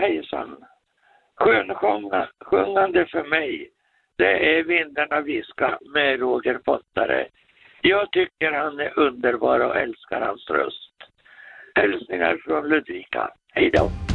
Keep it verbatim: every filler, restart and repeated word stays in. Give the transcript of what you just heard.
hejsan. Skönsjungande för mig, det är Vindarna viska med Roger Pottare. Jag tycker han är underbar och älskar hans röst. Hälsningar från Ludvika. Hej då!